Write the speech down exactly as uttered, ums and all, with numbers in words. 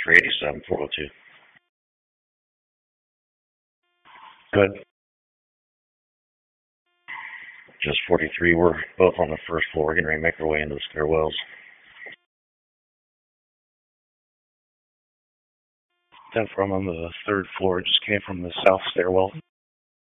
three eighty-seven, four oh two. Good. Just forty-three. We're both on the first floor, getting ready to make our way into the stairwells. ten from on the third floor, just came from the south stairwell.